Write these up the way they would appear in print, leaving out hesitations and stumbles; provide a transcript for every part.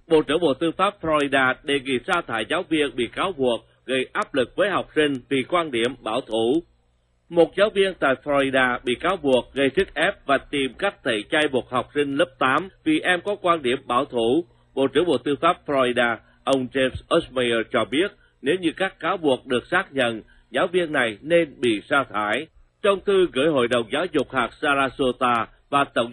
Bộ trưởng Bộ Tư pháp Florida đề nghị sa thải giáo viên bị cáo buộc gây áp lực với học sinh vì quan điểm bảo thủ. Một giáo viên tại Florida bị cáo buộc gây sức ép và tìm cách tẩy chay một học sinh lớp 8 vì em có quan điểm bảo thủ. Bộ trưởng Bộ Tư pháp Florida, ông James Osmeyer cho biết nếu như các cáo buộc được xác nhận, giáo viên này nên bị sa thải. Trong thư gửi Hội đồng Giáo dục hạt Sarasota và Tổng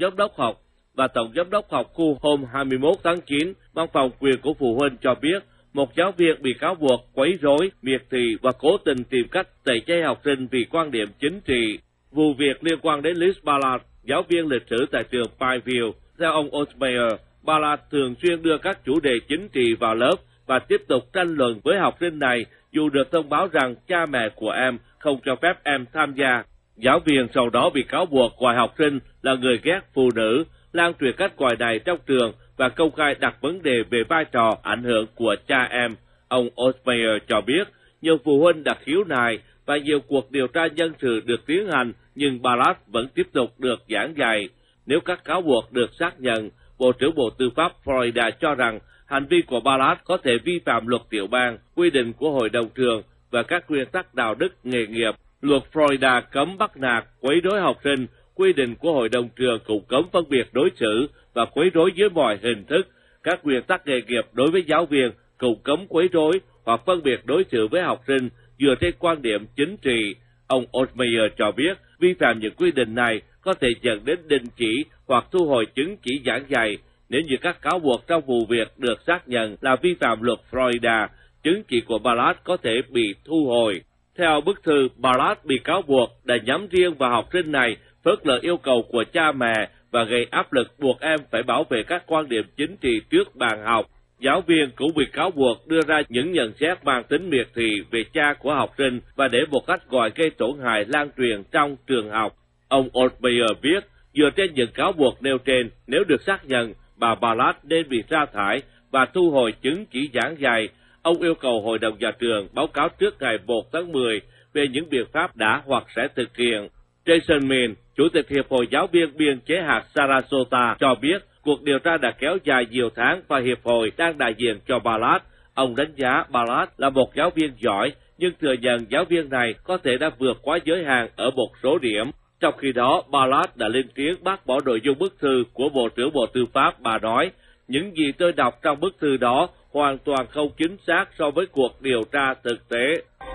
giám đốc học khu hôm 21 tháng 9, Văn phòng quyền của phụ huynh cho biết một giáo viên bị cáo buộc quấy rối, miệt thị và cố tình tìm cách tẩy chay học sinh vì quan điểm chính trị. Vụ việc liên quan đến Liz Ballard, giáo viên lịch sử tại trường Pineville. Theo ông Osmeyer, Ballard thường xuyên đưa các chủ đề chính trị vào lớp và tiếp tục tranh luận với học sinh này dù được thông báo rằng cha mẹ của em không cho phép em tham gia. Giáo viên sau đó bị cáo buộc gọi học sinh là người ghét phụ nữ, lan truyền cách gọi này trong trường và công khai đặt vấn đề về vai trò ảnh hưởng của cha em. Ông Osmeyer cho biết nhiều phụ huynh đặt khiếu nại và nhiều cuộc điều tra nhân sự được tiến hành, nhưng Ballard vẫn tiếp tục được giảng dạy. Nếu các cáo buộc được xác nhận, Bộ trưởng Bộ Tư pháp Florida cho rằng hành vi của Ballard có thể vi phạm luật tiểu bang, quy định của Hội đồng trường và các nguyên tắc đạo đức nghề nghiệp. Luật Florida cấm bắt nạt, quấy rối học sinh, quy định của Hội đồng trường cũng cấm phân biệt đối xử và quấy rối dưới mọi hình thức. Các nguyên tắc nghề nghiệp đối với giáo viên cũng cấm quấy rối hoặc phân biệt đối xử với học sinh dựa trên quan điểm chính trị. Ông Osmeyer cho biết vi phạm những quy định này có thể dẫn đến đình chỉ hoặc thu hồi chứng chỉ giảng dạy. Nếu như các cáo buộc trong vụ việc được xác nhận là vi phạm luật Florida, chứng chỉ của Ballard có thể bị thu hồi. Theo bức thư, Ballard bị cáo buộc đã nhắm riêng vào học sinh này, phớt lờ yêu cầu của cha mẹ và gây áp lực buộc em phải bảo vệ các quan điểm chính trị trước bàn học. Giáo viên cũng bị cáo buộc đưa ra những nhận xét mang tính miệt thị về cha của học sinh và để một cách gọi gây tổn hại lan truyền trong trường học. Ông Osmeyer viết, dựa trên những cáo buộc nêu trên, nếu được xác nhận, bà Ballard nên bị sa thải và thu hồi chứng chỉ giảng dạy. Ông yêu cầu Hội đồng Nhà trường báo cáo trước ngày 1 tháng 10 về những biện pháp đã hoặc sẽ thực hiện. Jason Min, Chủ tịch Hiệp hội Giáo viên biên chế hạt Sarasota, cho biết cuộc điều tra đã kéo dài nhiều tháng và Hiệp hội đang đại diện cho Ballard. Ông đánh giá Ballard là một giáo viên giỏi, nhưng thừa nhận giáo viên này có thể đã vượt quá giới hạn ở một số điểm. Trong khi đó, Ballard đã lên tiếng bác bỏ nội dung bức thư của Bộ trưởng Bộ Tư pháp. Bà nói, những gì tôi đọc trong bức thư đó hoàn toàn không chính xác so với cuộc điều tra thực tế.